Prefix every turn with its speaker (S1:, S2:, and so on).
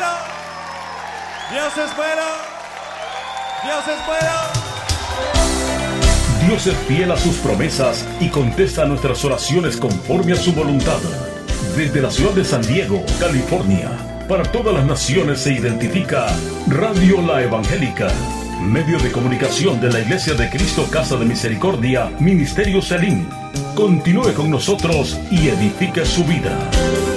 S1: bueno. Dios es bueno. Dios es bueno.
S2: Dios es fiel a sus promesas y contesta nuestras oraciones conforme a su voluntad. Desde la ciudad de San Diego, California, para todas las naciones se identifica Radio La Evangélica, medio de comunicación de la Iglesia de Cristo Casa de Misericordia, Ministerio Selim. Continúe con nosotros y edifique su vida.